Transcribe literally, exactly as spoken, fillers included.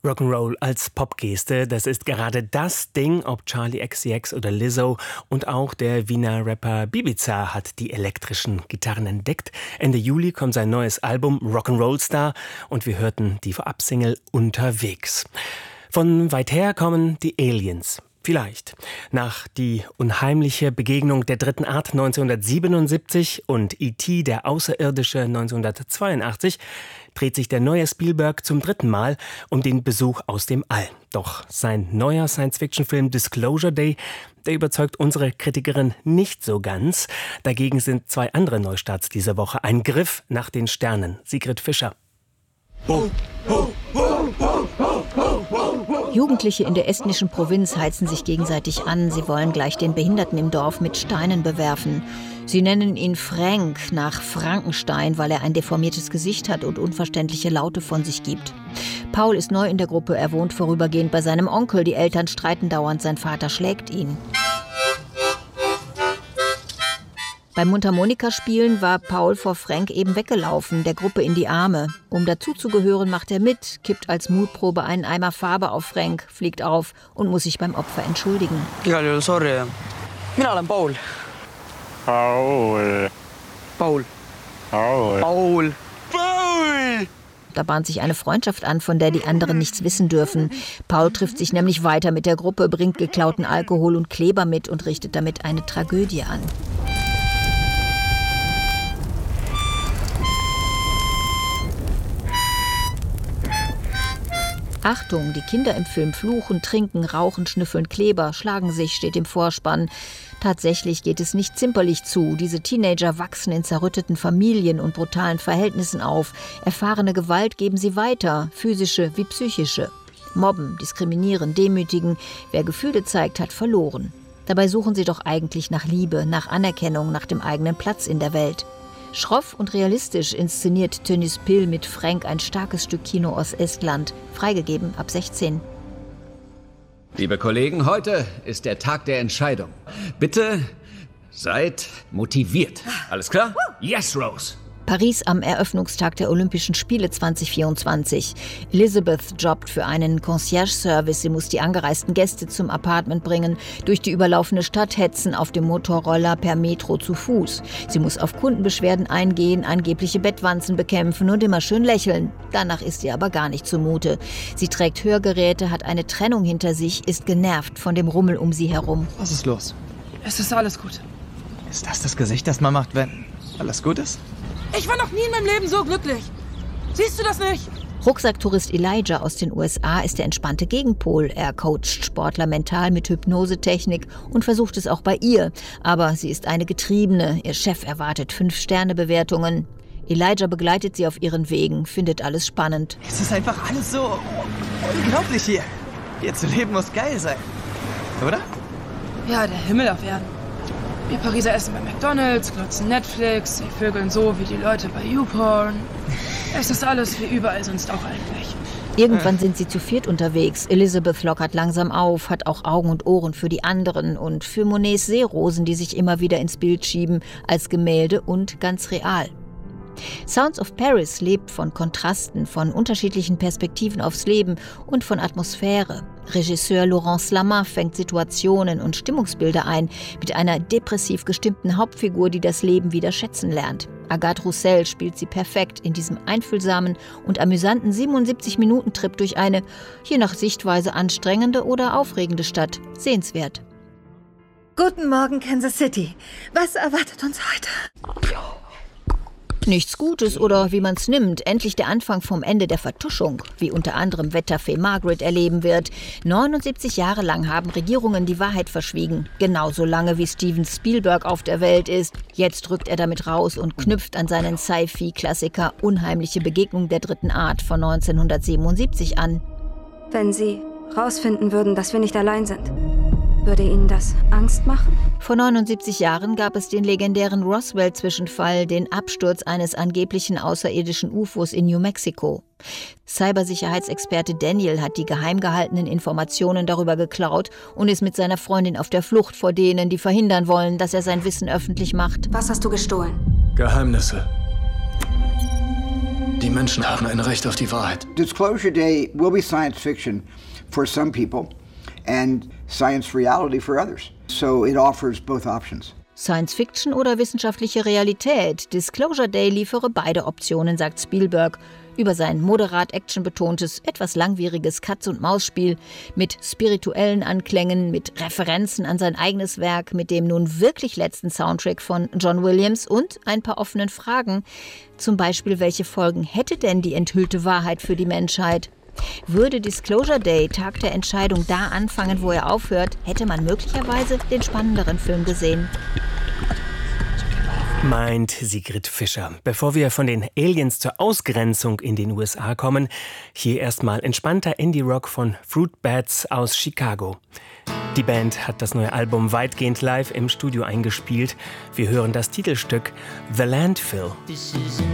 Rock'n'Roll als Popgeste, das ist gerade das Ding, ob Charli X C X oder Lizzo. Und auch der Wiener Rapper Bibiza hat die elektrischen Gitarren entdeckt. Ende Juli kommt sein neues Album Rock'n'Roll Star und wir hörten die Vorabsingle Unterwegs. Von weit her kommen die Aliens. Vielleicht. Nach Die unheimliche Begegnung der dritten Art neunzehnhundertsiebenundsiebzig und E T der Außerirdische neunzehnhundertzweiundachtzig dreht sich der neue Spielberg zum dritten Mal um den Besuch aus dem All. Doch sein neuer Science-Fiction-Film Disclosure Day, der überzeugt unsere Kritikerin nicht so ganz. Dagegen sind zwei andere Neustarts diese Woche ein Griff nach den Sternen. Sigrid Fischer. Ho, ho, ho, ho, ho, ho, ho. Jugendliche in der estnischen Provinz heizen sich gegenseitig an. Sie wollen gleich den Behinderten im Dorf mit Steinen bewerfen. Sie nennen ihn Frank nach Frankenstein, weil er ein deformiertes Gesicht hat und unverständliche Laute von sich gibt. Paul ist neu in der Gruppe. Er wohnt vorübergehend bei seinem Onkel. Die Eltern streiten dauernd. Sein Vater schlägt ihn. Beim Mundharmonikaspielen war Paul vor Frank eben weggelaufen, der Gruppe in die Arme. Um dazuzugehören, macht er mit, kippt als Mutprobe einen Eimer Farbe auf Frank, fliegt auf und muss sich beim Opfer entschuldigen. Igal juhul sorry. Mina olen Paul. Paul. Paul. Paul. Paul. Paul. Da bahnt sich eine Freundschaft an, von der die anderen nichts wissen dürfen. Paul trifft sich nämlich weiter mit der Gruppe, bringt geklauten Alkohol und Kleber mit und richtet damit eine Tragödie an. Achtung, die Kinder im Film fluchen, trinken, rauchen, schnüffeln Kleber, schlagen sich, steht im Vorspann. Tatsächlich geht es nicht zimperlich zu. Diese Teenager wachsen in zerrütteten Familien und brutalen Verhältnissen auf. Erfahrene Gewalt geben sie weiter, physische wie psychische. Mobben, diskriminieren, demütigen. Wer Gefühle zeigt, hat verloren. Dabei suchen sie doch eigentlich nach Liebe, nach Anerkennung, nach dem eigenen Platz in der Welt. Schroff und realistisch inszeniert Tönnies Pill mit Frank ein starkes Stück Kino aus Estland. Freigegeben ab sechzehn. Liebe Kollegen, heute ist der Tag der Entscheidung. Bitte seid motiviert. Alles klar? Yes, Rose! Paris am Eröffnungstag der Olympischen Spiele zwanzig vierundzwanzig. Elizabeth jobbt für einen Concierge-Service. Sie muss die angereisten Gäste zum Apartment bringen, durch die überlaufene Stadt hetzen, auf dem Motorroller, per Metro, zu Fuß. Sie muss auf Kundenbeschwerden eingehen, angebliche Bettwanzen bekämpfen und immer schön lächeln. Danach ist ihr aber gar nicht zumute. Sie trägt Hörgeräte, hat eine Trennung hinter sich, ist genervt von dem Rummel um sie herum. Was ist los? Es ist alles gut. Ist das das Gesicht, das man macht, wenn alles gut ist? Ich war noch nie in meinem Leben so glücklich. Siehst du das nicht? Rucksacktourist Elijah aus den U S A ist der entspannte Gegenpol. Er coacht Sportler mental mit Hypnosetechnik und versucht es auch bei ihr. Aber sie ist eine Getriebene. Ihr Chef erwartet Fünf-Sterne-Bewertungen. Elijah begleitet sie auf ihren Wegen, findet alles spannend. Es ist einfach alles so unglaublich hier. Hier zu leben muss geil sein, oder? Ja, der Himmel auf Erden. Wir Pariser essen bei McDonald's, glotzen Netflix, sie vögeln so wie die Leute bei YouPorn. Es ist alles wie überall sonst auch eigentlich. Irgendwann sind sie zu viert unterwegs. Elizabeth lockert langsam auf, hat auch Augen und Ohren für die anderen und für Monets Seerosen, die sich immer wieder ins Bild schieben, als Gemälde und ganz real. Sounds of Paris lebt von Kontrasten, von unterschiedlichen Perspektiven aufs Leben und von Atmosphäre. Regisseur Laurence Lama fängt Situationen und Stimmungsbilder ein, mit einer depressiv gestimmten Hauptfigur, die das Leben wieder schätzen lernt. Agathe Roussel spielt sie perfekt in diesem einfühlsamen und amüsanten siebenundsiebzig-Minuten-Trip durch eine, je nach Sichtweise anstrengende oder aufregende Stadt. Sehenswert. Guten Morgen, Kansas City. Was erwartet uns heute? Nichts Gutes oder wie man's nimmt, endlich der Anfang vom Ende der Vertuschung, wie unter anderem Wetterfee Margaret erleben wird. neunundsiebzig Jahre lang haben Regierungen die Wahrheit verschwiegen. Genauso lange wie Steven Spielberg auf der Welt ist. Jetzt rückt er damit raus und knüpft an seinen Sci-Fi-Klassiker Unheimliche Begegnung der dritten Art von neunzehnhundertsiebenundsiebzig an. Wenn Sie rausfinden würden, dass wir nicht allein sind, würde Ihnen das Angst machen? Vor neunundsiebzig Jahren gab es den legendären Roswell-Zwischenfall, den Absturz eines angeblichen außerirdischen U F Os in New Mexico. Cybersicherheitsexperte Daniel hat die geheim gehaltenen Informationen darüber geklaut und ist mit seiner Freundin auf der Flucht vor denen, die verhindern wollen, dass er sein Wissen öffentlich macht. Was hast du gestohlen? Geheimnisse. Die Menschen haben ein Recht auf die Wahrheit. Disclosure Day will be science fiction for some people and science reality for others. So it offers both options. Science Fiction oder wissenschaftliche Realität? Disclosure Day liefere beide Optionen, sagt Spielberg. Über sein moderat actionbetontes, etwas langwieriges Katz-und-Maus-Spiel mit spirituellen Anklängen, mit Referenzen an sein eigenes Werk, mit dem nun wirklich letzten Soundtrack von John Williams und ein paar offenen Fragen. Zum Beispiel, welche Folgen hätte denn die enthüllte Wahrheit für die Menschheit? Würde Disclosure Day, Tag der Entscheidung, da anfangen, wo er aufhört, hätte man möglicherweise den spannenderen Film gesehen. Meint Sigrid Fischer. Bevor wir von den Aliens zur Ausgrenzung in den U S A kommen, hier erstmal entspannter Indie-Rock von Fruit Bats aus Chicago. Die Band hat das neue Album weitgehend live im Studio eingespielt. Wir hören das Titelstück The Landfill.